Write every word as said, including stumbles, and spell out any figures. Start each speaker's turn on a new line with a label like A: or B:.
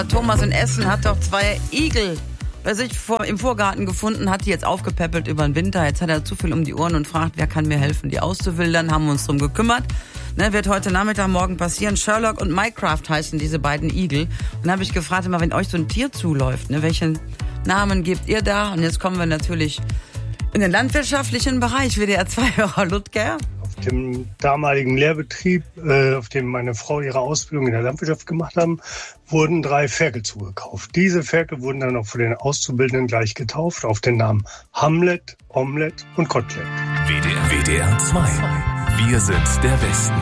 A: Thomas in Essen hat doch zwei Igel bei sich vor, im Vorgarten gefunden, hat die jetzt aufgepäppelt über den Winter. Jetzt hat er zu viel um die Ohren und fragt, wer kann mir helfen, die auszuwildern. Haben wir uns drum gekümmert. Ne, wird heute Nachmittag, morgen passieren. Sherlock und Mycraft heißen diese beiden Igel. Und dann habe ich gefragt, immer, wenn euch so ein Tier zuläuft, ne, welchen Namen gebt ihr da? Und jetzt kommen wir natürlich in den landwirtschaftlichen Bereich. W D R zwei Hörer Ludger.
B: Auf dem damaligen Lehrbetrieb, äh, auf dem meine Frau ihre Ausbildung in der Landwirtschaft gemacht haben, wurden drei Ferkel zugekauft. Diese Ferkel wurden dann auch für den Auszubildenden gleich getauft auf den Namen Hamlet, Omelette und Kotelett.
C: W D R, W D R zwei. Wir sind der Westen.